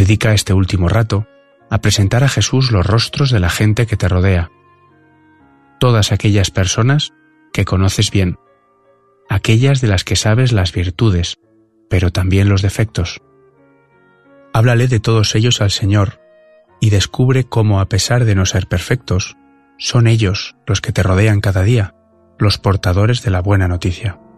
Dedica este último rato a presentar a Jesús los rostros de la gente que te rodea. Todas aquellas personas que conoces bien, aquellas de las que sabes las virtudes, pero también los defectos. Háblale de todos ellos al Señor y descubre cómo, a pesar de no ser perfectos, son ellos los que te rodean cada día, los portadores de la buena noticia.